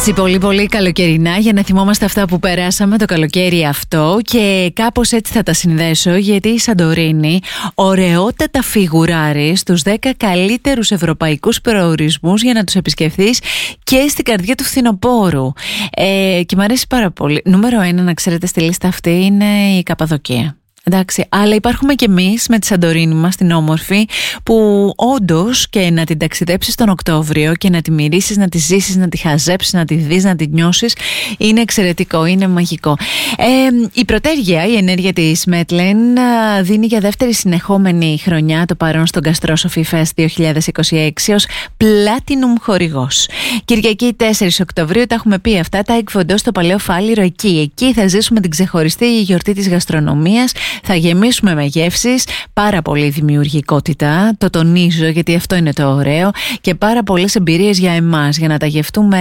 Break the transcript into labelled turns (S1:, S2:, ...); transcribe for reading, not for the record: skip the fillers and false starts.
S1: Έτσι πολύ πολύ καλοκαιρινά για να θυμόμαστε αυτά που περάσαμε το καλοκαίρι αυτό, και κάπως έτσι θα τα συνδέσω, γιατί η Σαντορίνη ωραιότατα φιγουράρει στους 10 καλύτερους ευρωπαϊκούς προορισμούς για να τους επισκεφθείς και στην καρδιά του φθινοπόρου, και μου αρέσει πάρα πολύ. Νούμερο 1, να ξέρετε, στη λίστα αυτή είναι η Καπαδοκία. Εντάξει, αλλά υπάρχουμε και εμείς με τη Σαντορίνη μας, την όμορφη, που όντως και να την ταξιδέψεις τον Οκτώβριο και να τη μυρίσεις, να τη ζήσεις, να τη χαζέψεις, να τη δεις, να τη νιώσεις, είναι εξαιρετικό, είναι μαγικό. Η πρωτέργεια, η ενέργεια της Μέτλεν, δίνει για δεύτερη συνεχόμενη χρονιά το παρόν στο Gastrosophy Fest 2026 ως Platinum χορηγός. Κυριακή 4 Οκτωβρίου, τα έχουμε πει αυτά, τα εκφοντώ στο Παλαιό Φάληρο εκεί θα ζήσουμε την ξεχωριστή γιορτή της γαστρονομίας. Θα γεμίσουμε με γεύσεις, πάρα πολύ δημιουργικότητα, το τονίζω γιατί αυτό είναι το ωραίο, και πάρα πολλές εμπειρίες για εμάς, για να τα γευτούμε